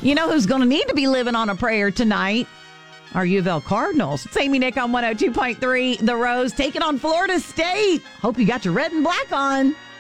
You know who's going to need to be living on a prayer tonight? Our U of L Cardinals. It's Amy Nick on 102.3 The Rose, taking on Florida State. Hope you got your red and black on.